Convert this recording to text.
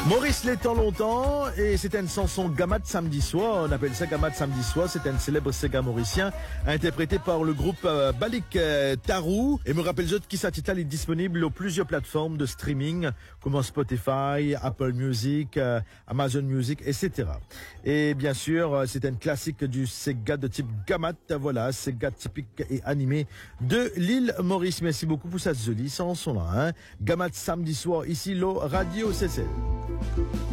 Maurice l'étend longtemps et c'était une chanson Gamat samedi soir, on appelle ça Gamat samedi soir, c'est un célèbre Sega mauricien interprété par le groupe Balik Tarou et me rappelle juste qui s'intitule est disponible sur plusieurs plateformes de streaming comme Spotify, Apple Music, Amazon Music, etc. Et bien sûr, c'est un classique du Sega de type Gamat, voilà, Sega typique et animé de l'île Maurice. Merci beaucoup pour cette jolie chanson là, hein. Gamat samedi soir ici, le Radio CC.